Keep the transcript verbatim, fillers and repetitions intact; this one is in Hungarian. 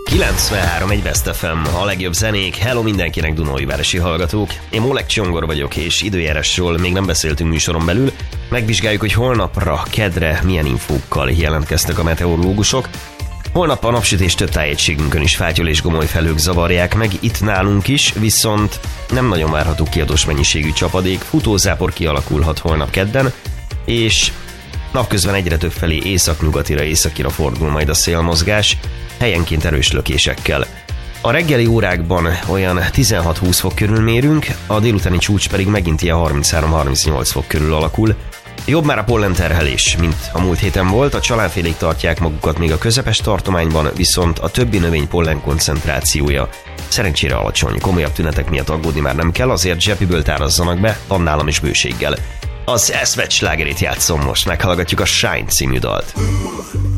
kilencvenhárom egy Best ef em, a legjobb zenék. Hello mindenkinek, Dunaújvárosi hallgatók. Én Molek Csongor vagyok, és időjárásról még nem beszéltünk műsoron belül. Megvizsgáljuk, hogy holnapra, kedre milyen infókkal jelentkeztek a meteorológusok. Holnap a napsütés több tájegységünkön is fátyol és gomoly felhők zavarják meg, itt nálunk is, viszont nem nagyon várható kiadós mennyiségű csapadék, futózápor kialakulhat holnap kedden, és napközben egyre több felé északnyugatira, északira fordul majd a szélmozgás, helyenként erős lökésekkel. A reggeli órákban olyan tizenhat-húsz fok körül mérünk, a délutáni csúcs pedig megint ilyen harminchárom-harmincnyolc fok körül alakul. Jobb már a pollenterhelés, mint a múlt héten volt, a csalánfélék tartják magukat még a közepes tartományban, viszont a többi növény pollen koncentrációja szerencsére alacsony. Komolyabb tünetek miatt aggódni már nem kell, azért zsepiből tárazzanak be, van nálam is bőséggel. Az eszvet slágerét játszom most, meghallgatjuk a Shine című dalt.